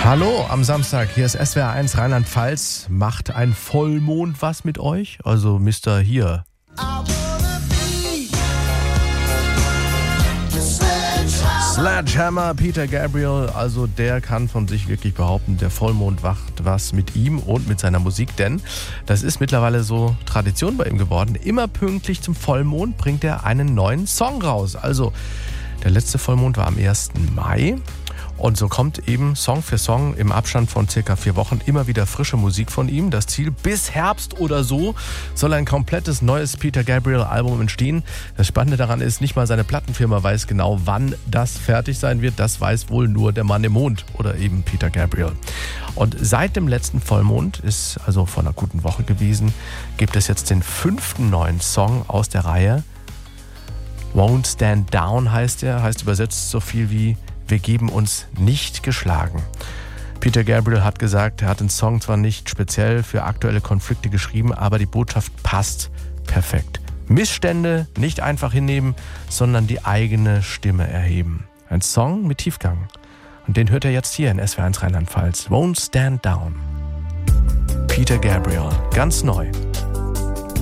Hallo am Samstag, hier ist SWR1 Rheinland-Pfalz. Macht ein Vollmond was mit euch? Also Mr. hier. Sledgehammer, Peter Gabriel, also der kann von sich wirklich behaupten, der Vollmond macht was mit ihm und mit seiner Musik, denn das ist mittlerweile so Tradition bei ihm geworden. Immer pünktlich zum Vollmond bringt er einen neuen Song raus. Also der letzte Vollmond war am 1. Mai. Und so kommt eben Song für Song im Abstand von circa 4 Wochen immer wieder frische Musik von ihm. Das Ziel, bis Herbst oder so soll ein komplettes neues Peter Gabriel Album entstehen. Das Spannende daran ist, nicht mal seine Plattenfirma weiß genau, wann das fertig sein wird. Das weiß wohl nur der Mann im Mond oder eben Peter Gabriel. Und seit dem letzten Vollmond, ist also vor einer guten Woche gewesen, gibt es jetzt den 5. neuen Song aus der Reihe. Won't Stand Down heißt er, heißt übersetzt so viel wie wir geben uns nicht geschlagen. Peter Gabriel hat gesagt, er hat den Song zwar nicht speziell für aktuelle Konflikte geschrieben, aber die Botschaft passt perfekt. Missstände nicht einfach hinnehmen, sondern die eigene Stimme erheben. Ein Song mit Tiefgang. Und den hört er jetzt hier in SWR1 Rheinland-Pfalz. Won't Stand Down. Peter Gabriel, ganz neu.